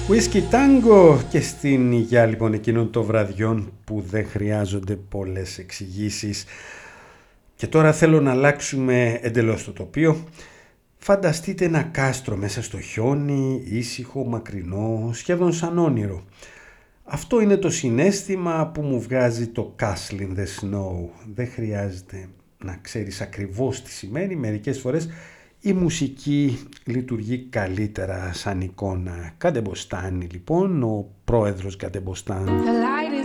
Whisky Tango και στην υγειά λοιπόν εκείνων των βραδιών που δεν χρειάζονται πολλές εξηγήσεις. Και τώρα θέλω να αλλάξουμε εντελώς το τοπίο. Φανταστείτε ένα κάστρο μέσα στο χιόνι, ήσυχο, μακρινό, σχεδόν σαν όνειρο. Αυτό είναι το συναίσθημα που μου βγάζει το Castle in the Snow. Δεν χρειάζεται να ξέρεις ακριβώς τι σημαίνει. Μερικές φορές η μουσική λειτουργεί καλύτερα σαν εικόνα. Καντεμποστάνη λοιπόν, ο πρόεδρος Καντεμποστάν.